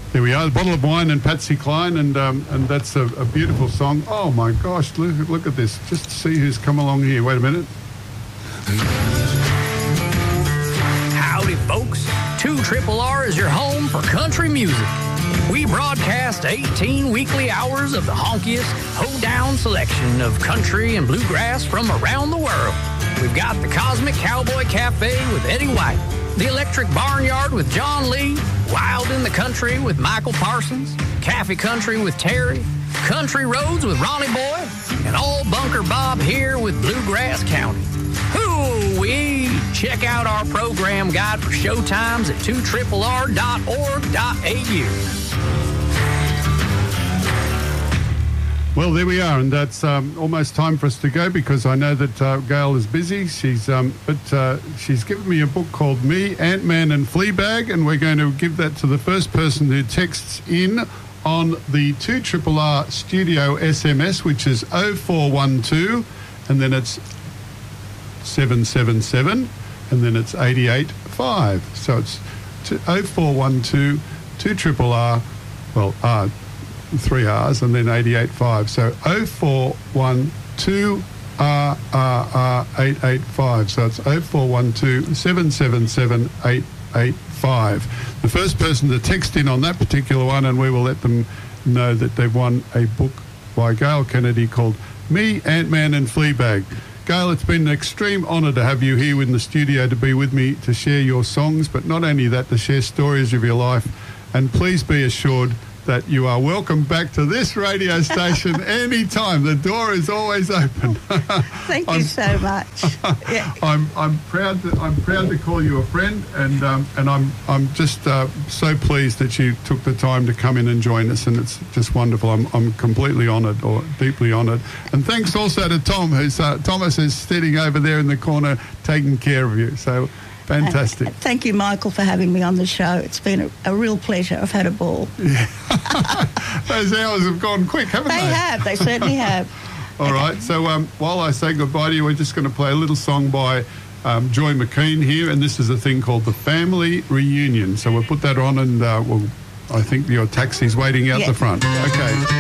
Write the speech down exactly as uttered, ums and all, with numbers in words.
There we are, a bottle of wine and Patsy Cline, and um, and that's a, a beautiful song. Oh my gosh, look, look at this. Just see who's come along here. Wait a minute. Howdy, folks. two Triple R is your home for country music. We broadcast eighteen weekly hours of the honkiest, hoedown selection of country and bluegrass from around the world. We've got the Cosmic Cowboy Cafe with Eddie White, the Electric Barnyard with John Lee, Wild in the Country with Michael Parsons, Cafe Country with Terry, Country Roads with Ronnie Boy, and All Bunker Bob here with Bluegrass County. Hoo-wee! Check out our program guide for showtimes at two R R R dot org dot A U. Well, there we are, and that's um, almost time for us to go because I know that uh, Gail is busy. She's um, but uh, she's given me a book called Me, Ant-Man and Fleabag, and we're going to give that to the first person who texts in on the two R R R Studio S M S, which is oh four one two, and then it's seven seven seven, and then it's eighty-eight five. So it's oh four one two, two R R R, well, R. three R's and then eighty-eight five. So oh four one two R R R eight eight five. So it's oh four one two, seven seven seven, eight eight five. The first person to text in on that particular one, and we will let them know that they've won a book by Gail Kennedy called Me, Ant-Man and Fleabag. Gail, it's been an extreme honour to have you here in the studio to be with me to share your songs, but not only that, to share stories of your life. And please be assured that you are welcome back to this radio station anytime. The door is always open. Thank you so much. Yeah. I'm I'm proud to I'm proud to call you a friend, and um, and I'm I'm just uh, so pleased that you took the time to come in and join us, and it's just wonderful. I'm I'm completely honoured, or deeply honoured, and thanks also to Tom, who's uh, Thomas is sitting over there in the corner taking care of you. So. Fantastic. Uh, thank you, Michael, for having me on the show. It's been a, a real pleasure. I've had a ball. Yeah. Those hours have gone quick, haven't they? They have. They certainly have. All okay. right. So um, while I say goodbye to you, we're just going to play a little song by um, Joy McKean here, and this is a thing called The Family Reunion. So we'll put that on, and uh, we'll, I think your taxi's waiting out yeah. the front. Okay.